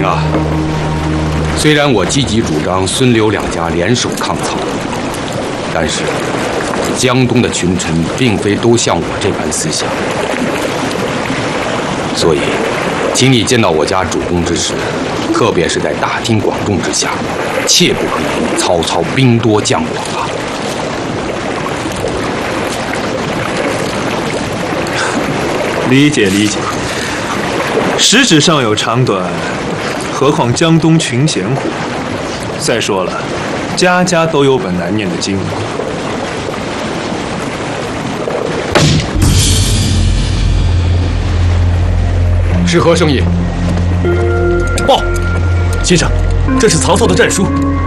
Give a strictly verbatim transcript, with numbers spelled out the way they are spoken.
家，虽然我积极主张孙刘两家联手抗曹，但是江东的群臣并非都像我这般思想，所以，请你见到我家主公之时，特别是在大庭广众之下，切不可言曹操兵多将广啊！ 理解理解，实质上有长短，何况江东群贤乎？再说了，家家都有本难念的经。 是何生意？报，先生，这是曹操的战书，